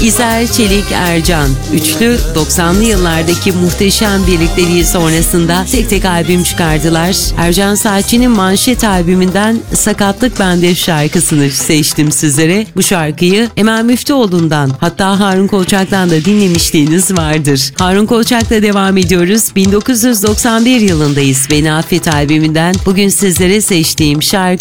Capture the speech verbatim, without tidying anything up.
İzel, Çelik, Ercan üçlü doksanlı yıllardaki muhteşem birlikteliği sonrasında tek tek albüm çıkardılar. Ercan Saatçı'nın Manşet albümünden Sakatlık Bende şarkısını seçtim sizlere. Bu şarkıyı Emel Müftüoğlu'ndan, hatta Harun Kolçak'tan da dinlemişliğiniz vardır. Harun Kolçak'la devam ediyoruz. bin dokuz yüz doksan bir yılındayız. Beni Affet albümünden bugün sizlere seçtiğim şarkı